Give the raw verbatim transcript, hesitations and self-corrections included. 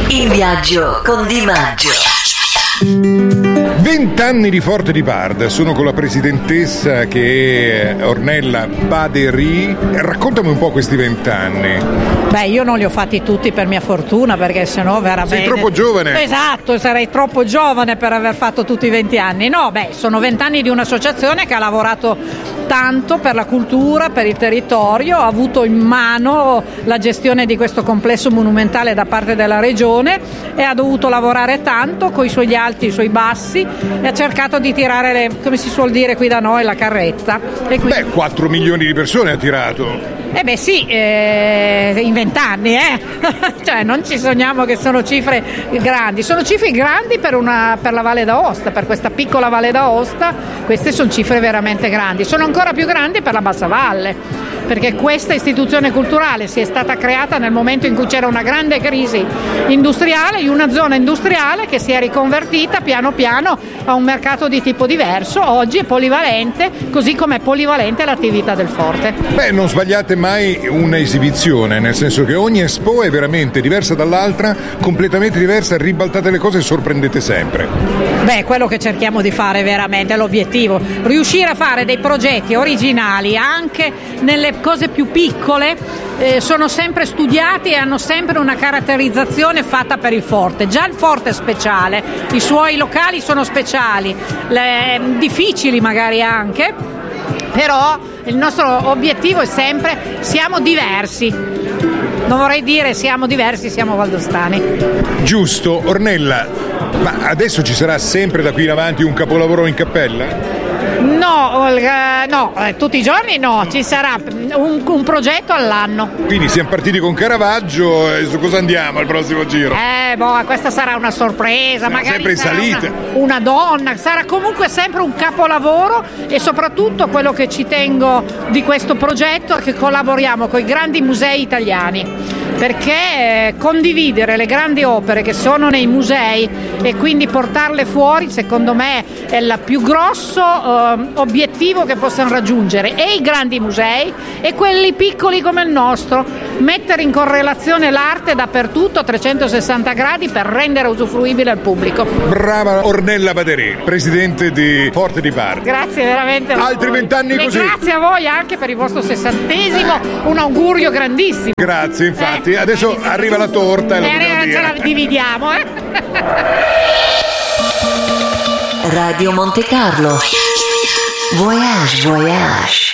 In viaggio con Di Maggio. Vent'anni di Forte di Parda, sono con la presidentessa che è Ornella Baderi. Raccontami un po' questi vent'anni. Beh, io non li ho fatti tutti per mia fortuna, perché sennò veramente... Sei troppo giovane. Esatto, sarei troppo giovane per aver fatto tutti i venti anni. No, beh, sono vent'anni di un'associazione che ha lavorato tanto per la cultura, per il territorio, ha avuto in mano la gestione di questo complesso monumentale da parte della regione e ha dovuto lavorare tanto con i suoi alti e i suoi bassi e ha cercato di tirare, le, come si suol dire qui da noi, la carretta. E quindi... Beh, quattro milioni di persone ha tirato. Eh beh sì, eh, in vent'anni, eh? Cioè non ci sogniamo che sono cifre grandi, sono cifre grandi per, una, per la Valle d'Aosta, per questa piccola Valle d'Aosta, queste sono cifre veramente grandi, sono ancora più grandi per la Bassa Valle, perché questa istituzione culturale si è stata creata nel momento in cui c'era una grande crisi industriale, in una zona industriale che si è riconvertita piano piano a un mercato di tipo diverso, oggi è polivalente, così come è polivalente l'attività del Forte. Beh, non sbagliate mai un'esibizione, nel senso che ogni Expo è veramente diversa dall'altra, completamente diversa, ribaltate le cose e sorprendete sempre. Beh, quello che cerchiamo di fare veramente è l'obiettivo, riuscire a fare dei progetti originali anche nelle cose più piccole, eh, sono sempre studiati e hanno sempre una caratterizzazione fatta per il Forte. Già il Forte è speciale, i suoi locali sono speciali, le, difficili magari anche, però il nostro obiettivo è sempre siamo diversi. Non vorrei dire siamo diversi, siamo valdostani. Giusto. Ornella, ma adesso ci sarà sempre da qui in avanti un capolavoro in cappella? No, Olga, no, eh, tutti i giorni no, ci sarà un, un progetto all'anno. Quindi siamo partiti con Caravaggio e su cosa andiamo al prossimo giro? Eh, boh, questa sarà una sorpresa, sarà magari sempre in sarà salita. Una, una donna, sarà comunque sempre un capolavoro e soprattutto quello che ci tengo di questo progetto è che collaboriamo con i grandi musei italiani. Perché condividere le grandi opere che sono nei musei e quindi portarle fuori, secondo me, è il più grosso eh, obiettivo che possano raggiungere e i grandi musei e quelli piccoli come il nostro, mettere in correlazione l'arte dappertutto a trecentosessanta gradi per rendere usufruibile al pubblico. Brava Ornella Baderi, presidente di Forte di Parda. Grazie veramente. Altri vent'anni così. E grazie a voi anche per il vostro sessantesimo, un augurio grandissimo. Grazie, infatti. Eh. Adesso arriva la torta e, e eh, ce la dividiamo, eh? Radio Monte Carlo. Voyage, voyage.